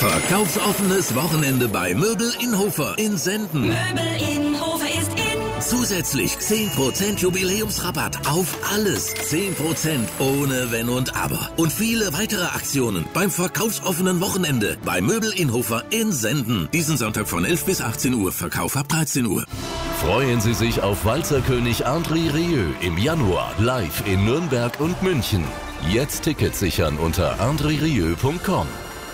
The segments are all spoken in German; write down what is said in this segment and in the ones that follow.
Verkaufsoffenes Wochenende bei Möbel Inhofer in Senden. Möbel Inhofer ist in. Zusätzlich 10% Jubiläumsrabatt auf alles. 10% ohne Wenn und Aber. Und viele weitere Aktionen beim verkaufsoffenen Wochenende bei Möbel Inhofer in Senden. Diesen Sonntag von 11 bis 18 Uhr. Verkauf ab 13 Uhr. Freuen Sie sich auf Walzerkönig André Rieu im Januar live in Nürnberg und München. Jetzt Tickets sichern unter andrerieu.com.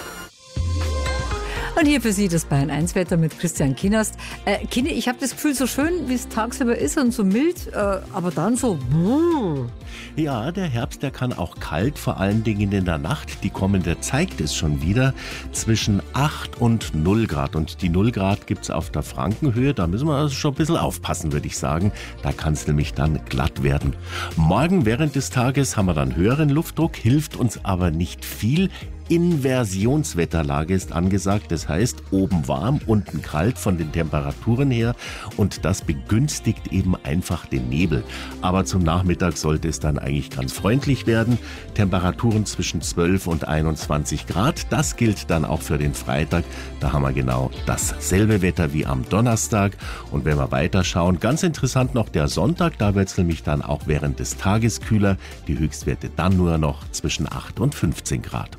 Und hier für Sie das Bayern 1 Wetter mit Christian Kienast. Kini, ich habe das Gefühl, so schön wie es tagsüber ist und so mild, aber dann so. Ja, der Herbst, der kann auch kalt, vor allen Dingen in der Nacht. Die kommende zeigt es schon wieder zwischen 8 und 0 Grad. Und die 0 Grad gibt's auf der Frankenhöhe. Da müssen wir also schon ein bisschen aufpassen, würde ich sagen. Da kann es nämlich dann glatt werden. Morgen während des Tages haben wir dann höheren Luftdruck, hilft uns aber nicht viel. Inversionswetterlage ist angesagt, das heißt oben warm, unten kalt von den Temperaturen her und das begünstigt eben einfach den Nebel. Aber zum Nachmittag sollte es dann eigentlich ganz freundlich werden. Temperaturen zwischen 12 und 21 Grad, das gilt dann auch für den Freitag. Da haben wir genau dasselbe Wetter wie am Donnerstag. Und wenn wir weiterschauen, ganz interessant noch der Sonntag, da wird es nämlich dann auch während des Tages kühler. Die Höchstwerte dann nur noch zwischen 8 und 15 Grad.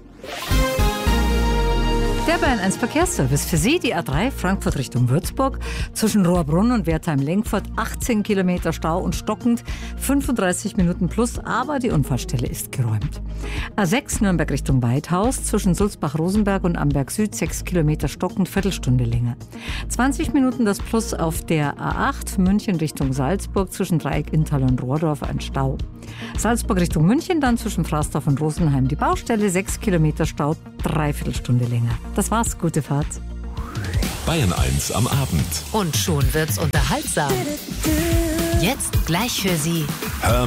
Der Bayern 1 Verkehrsservice. Für Sie die A3 Frankfurt Richtung Würzburg. Zwischen Rohrbrunn und Wertheim-Lenkfurt 18 Kilometer Stau und stockend, 35 Minuten plus, aber die Unfallstelle ist geräumt. A6 Nürnberg Richtung Weidhaus. Zwischen Sulzbach-Rosenberg und Amberg Süd 6 Kilometer stockend, Viertelstunde länger. 20 Minuten das Plus auf der A8 München Richtung Salzburg. Zwischen Dreieck, Inntal und Rohrdorf ein Stau. Salzburg Richtung München, dann zwischen Fraßdorf und Rosenheim die Baustelle, 6 Kilometer Stau, Dreiviertelstunde länger. Das war's, gute Fahrt. Bayern 1 am Abend. Und schon wird's unterhaltsam. Jetzt gleich für Sie